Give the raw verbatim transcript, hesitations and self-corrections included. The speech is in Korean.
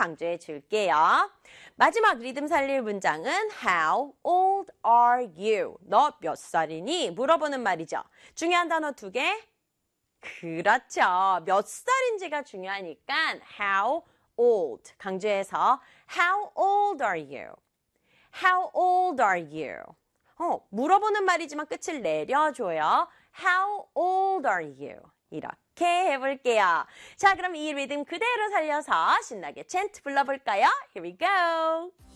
강조해 줄게요. 마지막 리듬 살릴 문장은 How old are you? 너 몇 살이니? 물어보는 말이죠. 중요한 단어 두 개. 그렇죠. 몇 살인지가 중요하니까 How old 강조해서 How old are you? How old are you? 어, 물어보는 말이지만 끝을 내려줘요. How old are you? 이렇게 해볼게요. 자, 그럼 이 리듬 그대로 살려서 신나게 챈트 불러볼까요? Here we go.